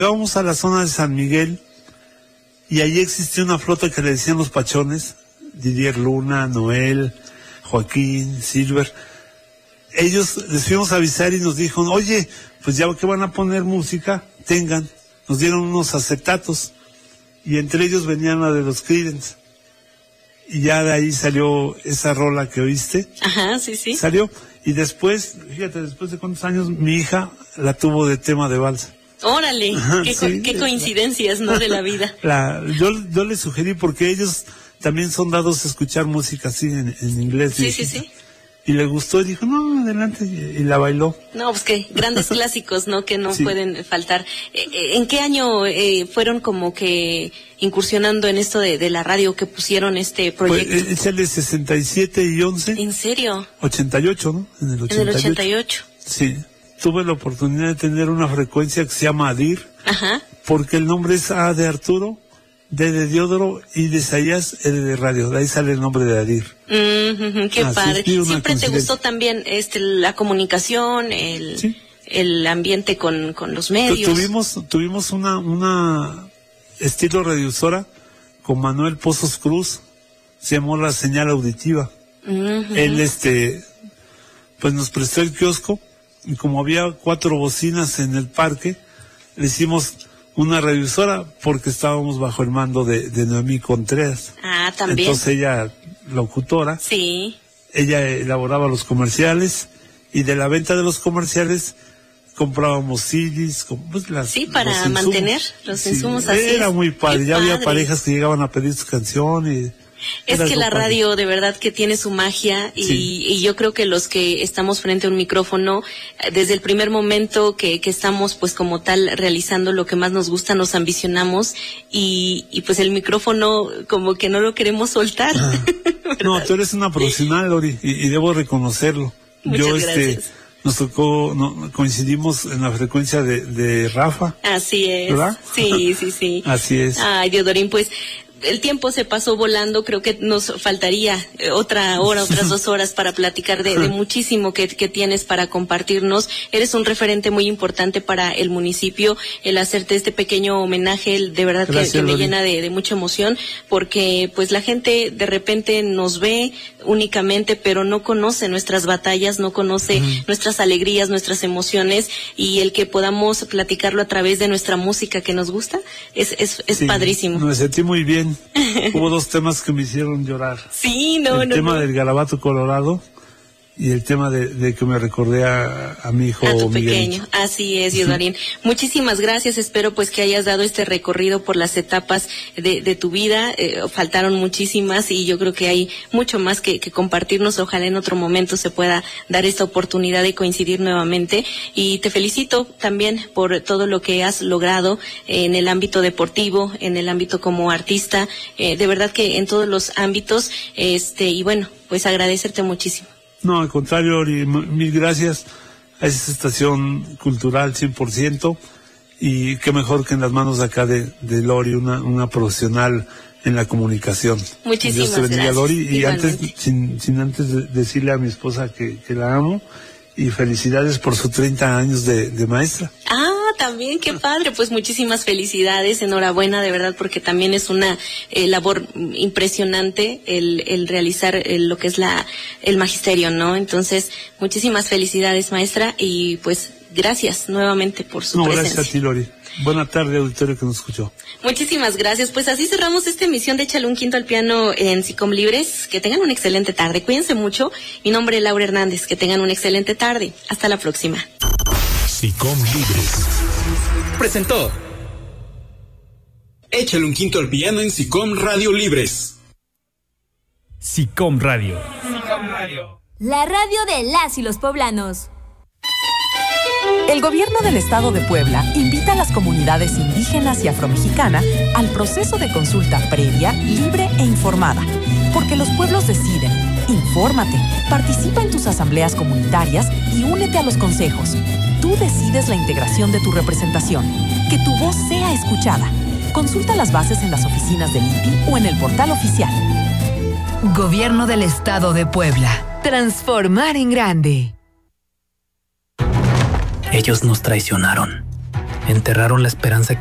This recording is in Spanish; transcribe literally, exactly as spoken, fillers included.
Íbamos a la zona de San Miguel y allí existía una flota que le decían los Pachones, Didier Luna, Noel, Joaquín, Silver. Ellos les fuimos a avisar y nos dijeron, oye, pues ya que van a poner música, tengan. Nos dieron unos acetatos y entre ellos venían la de los Creedence. Y ya de ahí salió esa rola que oíste. Ajá, sí, sí. Salió. Y después, fíjate, después de cuántos años, mi hija la tuvo de tema de vals. Órale, Ajá, qué, sí, co qué coincidencias, ¿no? De la vida. La, yo, yo les sugerí porque ellos también son dados a escuchar música así en, en inglés. Sí, y, sí, sí. Y le gustó y dijo, no, adelante, y, y la bailó. No, pues que grandes clásicos, ¿no? Que no sí. pueden faltar. Eh, ¿En qué año eh, fueron como que incursionando en esto de, de la radio que pusieron este proyecto? Pues échale sesenta y siete y once. ¿En serio? ochenta y ocho, ¿no? En el ochenta y ocho. En el ochenta y ocho. Sí. Tuve la oportunidad de tener una frecuencia que se llama ADIR. Ajá. Porque el nombre es A de Arturo, D de Diodoro y de Isaías, L de Radio. De ahí sale el nombre de ADIR. Mm-hmm, qué Así padre. ¿Siempre te gustó también este la comunicación, el, ¿sí? el ambiente con, con los medios? Tu, tuvimos tuvimos una, una estilo radiodifusora con Manuel Pozos Cruz. Se llamó La Señal Auditiva. Mm-hmm. Él, este, pues nos prestó el kiosco. Y como había cuatro bocinas en el parque, le hicimos una radiodifusora porque estábamos bajo el mando de, de Noemí Contreras. Ah, también. Entonces ella, locutora, sí. Ella elaboraba los comerciales y de la venta de los comerciales comprábamos C Ds, pues las, sí, para los mantener los sí, insumos así. Era es. muy padre, Qué ya padre. Había parejas que llegaban a pedir su canción y... Es que la radio de verdad que tiene su magia y, sí. y yo creo que los que estamos frente a un micrófono, desde el primer momento que, que estamos pues como tal realizando lo que más nos gusta, nos ambicionamos y, y pues el micrófono como que no lo queremos soltar. Ah. No, tú eres una profesional, Lori, y, y debo reconocerlo. Muchas yo gracias. este nos tocó, no, coincidimos en la frecuencia de, de Rafa. Así es. ¿Verdad? Sí, sí, sí. Así es. Ay, Diodorín, pues el tiempo se pasó volando, creo que nos faltaría otra hora, otras dos horas para platicar de, de muchísimo que, que tienes para compartirnos. Eres un referente muy importante para el municipio, el hacerte este pequeño homenaje, de verdad Gracias, que, que me llena de, de mucha emoción, porque pues la gente de repente nos ve únicamente, pero no conoce nuestras batallas, no conoce mm. nuestras alegrías, nuestras emociones, y el que podamos platicarlo a través de nuestra música que nos gusta, es, es, es sí, padrísimo. Me sentí muy bien. Hubo dos temas que me hicieron llorar. Sí, no, el no. El tema no. del garabato colorado y el tema de, de que me recordé a, a mi hijo a tu Miguelito. pequeño. Así es, Diodorín. Sí. Muchísimas gracias. Espero pues que hayas dado este recorrido por las etapas de, de tu vida. Eh, faltaron muchísimas y yo creo que hay mucho más que, que compartirnos. Ojalá en otro momento se pueda dar esta oportunidad de coincidir nuevamente. Y te felicito también por todo lo que has logrado en el ámbito deportivo, en el ámbito como artista. Eh, de verdad que en todos los ámbitos. Este y bueno, pues agradecerte muchísimo. No, al contrario, Ori, mil gracias a esa estación cultural cien por ciento y qué mejor que en las manos acá de, de Lori, una, una profesional en la comunicación. Muchísimas Dios te bendiga, gracias. Lori, y Igualmente. antes, sin, sin antes de decirle a mi esposa que, que la amo y felicidades por sus treinta años de, de maestra. Ah, también, qué padre, pues muchísimas felicidades, enhorabuena de verdad, porque también es una eh, labor impresionante el, el realizar el, lo que es la el magisterio, ¿no? Entonces, muchísimas felicidades, maestra, y pues gracias nuevamente por su no, presencia. Gracias a ti, Lori. Buena tarde, auditorio que nos escuchó. Muchísimas gracias. Pues así cerramos esta emisión de Échale un Quinto al Piano en SICOM Libres. Que tengan una excelente tarde. Cuídense mucho. Mi nombre es Laura Hernández. Que tengan una excelente tarde. Hasta la próxima. SICOM Libres presentó Échale un Quinto al Piano en SICOM Radio Libres. SICOM Radio. SICOM Radio. La radio de las y los poblanos. El gobierno del estado de Puebla invita a las comunidades indígenas y afromexicanas al proceso de consulta previa, libre e informada. Porque los pueblos deciden. Infórmate, participa en tus asambleas comunitarias y únete a los consejos. Tú decides la integración de tu representación. Que tu voz sea escuchada. Consulta las bases en las oficinas del I N P I o en el portal oficial. Gobierno del Estado de Puebla. Transformar en grande. Ellos nos traicionaron. enterraron la esperanza